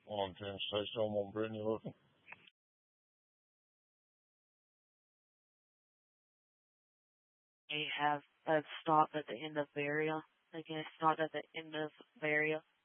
110 State Store. I'm on Brittany looking. They have a stop at the end of Varia. They can stop at the end of Varia.